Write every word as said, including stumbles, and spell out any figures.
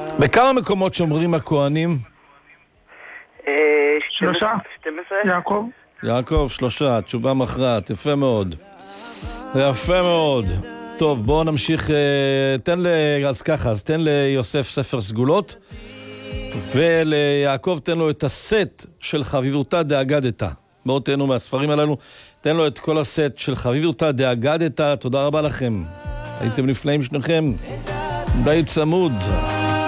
בכמה מקומות שומרים הכהנים? שלושה. שתים עשרה. יעקב. יעקב, שלושה, תשובה מכרעת, יפה מאוד. יפה מאוד. טוב, בואו נמשיך, תן ל... אז ככה, אז תן ליוסף ספר סגולות, וליעקב תן לו את הסט של חביבותה דאגדתה. בואו תהנו מהספרים הללו, תן לו את כל הסט של חביבותה דאגדתה. תודה רבה לכם. הייתם נפלאים שניכם. בית צמוד.